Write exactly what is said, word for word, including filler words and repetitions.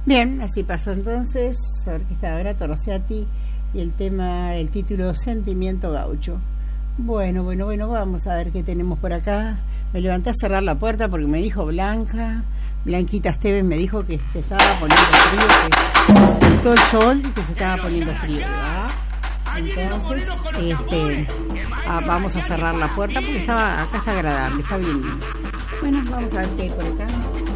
Bien, así pasó entonces, orquestadora Torciati y el tema, el título Sentimiento Gaucho. Bueno, bueno, bueno, vamos a ver qué tenemos por acá. Me levanté a cerrar la puerta porque me dijo Blanca, Blanquita Esteves me dijo que se estaba poniendo frío, que todo el sol y que se estaba poniendo frío, ¿verdad? Entonces, este, ah, vamos a cerrar la puerta porque estaba, acá está agradable, está bien. Bueno, vamos a ver qué hay por acá.